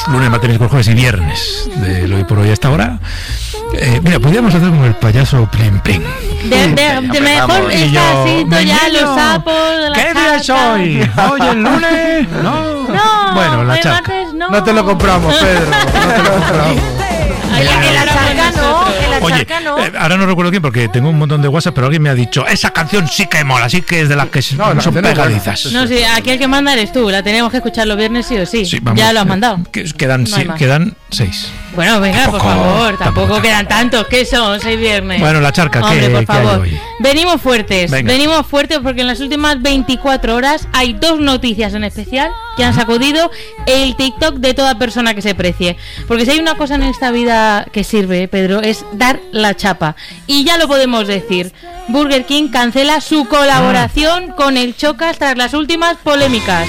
lunes, martes, miércoles, jueves y viernes de lo hoy por hoy hasta ahora. Mira, podríamos hacer como el payaso Plim Plim. De mejor está así, ya los sapos, ¿qué día es hoy? ¿Hoy el lunes? No. Bueno, la charca. No te lo compramos, Pedro. No te lo compramos. Que la charca no. Oye, ahora no recuerdo quién porque tengo un montón de WhatsApp, pero alguien me ha dicho, esa canción sí que mola, sí que es de las que no son pegadizas. No, sí, aquí el que manda eres tú, la tenemos que escuchar los viernes sí o sí. Vamos, ya lo has mandado. Quedan 6. Bueno, venga, por favor, tampoco quedan tantos, ¿qué son? 6 viernes. Bueno, la charca, hombre, por favor. Venimos fuertes porque en las últimas 24 horas hay 2 noticias en especial que han sacudido el TikTok de toda persona que se precie. Porque si hay una cosa en esta vida que sirve, Pedro, es dar la chapa. Y ya lo podemos decir, Burger King cancela su colaboración con el Chocas tras las últimas polémicas.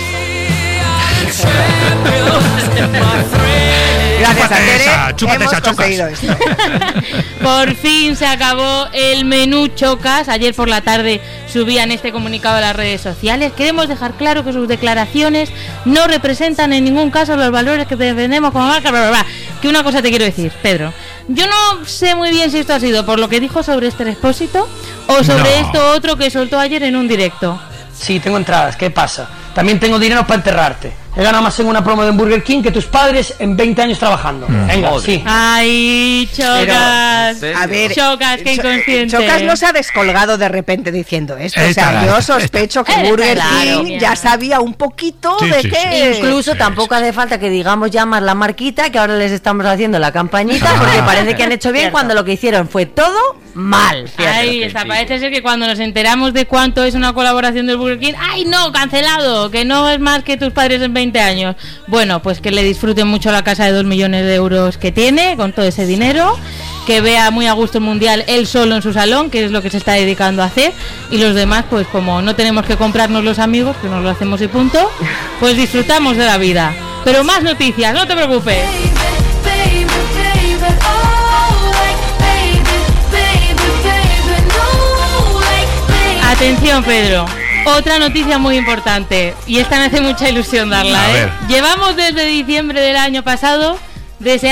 Gracias a Tere, chúpate hemos esa conseguido esto. Por fin se acabó el menú Chocas. Ayer por la tarde subían este comunicado a las redes sociales. Queremos dejar claro que sus declaraciones no representan en ningún caso los valores que defendemos como marca. Que una cosa te quiero decir, Pedro. Yo no sé muy bien si esto ha sido por lo que dijo sobre este Expósito o sobre esto otro que soltó ayer en un directo. Sí, tengo entradas, ¿qué pasa? También tengo dinero para enterrarte. He ganado más en una promo de Burger King que tus padres en 20 años trabajando. Venga, sí. Ay, Chocas. Pero, a ver, Chocas, qué inconsciente. Chocas no se ha descolgado de repente diciendo esto. O sea, yo sospecho que Burger King ya sabía un poquito de qué. Incluso tampoco hace falta que digamos ya más la marquita, que ahora les estamos haciendo la campañita, porque parece que han hecho bien cuando lo que hicieron fue todo mal. Ahí está, parece ser que cuando nos enteramos de cuánto es una colaboración del Burger King, ¡ay no, cancelado! Que no es más que tus padres en 20 años. Bueno, pues que le disfruten mucho la casa de 2 millones de euros que tiene, con todo ese dinero, que vea muy a gusto el Mundial él solo en su salón, que es lo que se está dedicando a hacer, y los demás, pues como no tenemos que comprarnos los amigos, que nos lo hacemos y punto, pues disfrutamos de la vida. Pero más noticias, no te preocupes. Atención, Pedro. Otra noticia muy importante, y esta me hace mucha ilusión darla, Llevamos desde diciembre del año pasado deseando